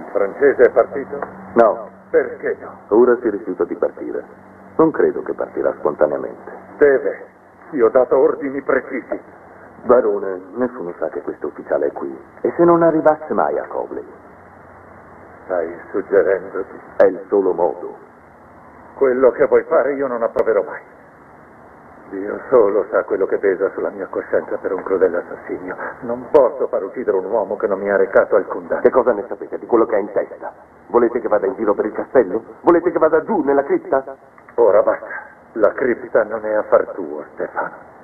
francese è partito? No, Perché no? ora si rifiuta di partire. Non credo che partirà spontaneamente. Deve. Io ho dato ordini precisi. Barone, nessuno sa che questo ufficiale è qui. E se non arrivasse mai a Cobley? Stai suggerendoti. È il solo modo. Quello che vuoi fare io non approverò mai. Dio solo sa quello che pesa sulla mia coscienza per un crudele assassinio. Non posso far uccidere un uomo che non mi ha recato alcun danno. Che cosa ne sapete di quello che ha in testa? Volete che vada in giro per il castello? Volete che vada giù nella cripta? Ora basta. La cripta non è affar tuo, Stefano.